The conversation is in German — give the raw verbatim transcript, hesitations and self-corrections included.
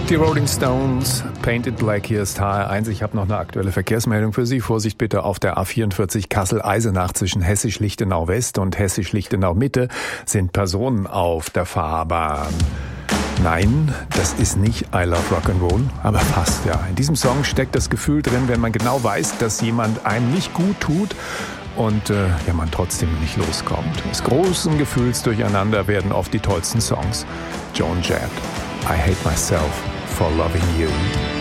Die Rolling Stones, Painted Black, hier ist H R eins. Ich habe noch eine aktuelle Verkehrsmeldung für Sie. Vorsicht bitte auf der A vierundvierzig Kassel-Eisenach zwischen Hessisch-Lichtenau West und Hessisch-Lichtenau Mitte sind Personen auf der Fahrbahn. Nein, das ist nicht I Love Rock'n'Roll, aber fast, ja. In diesem Song steckt das Gefühl drin, wenn man genau weiß, dass jemand einem nicht gut tut und äh, ja, man trotzdem nicht loskommt. Aus großen Gefühlsdurcheinander werden oft die tollsten Songs. Joan Jett, I Hate Myself for Loving You.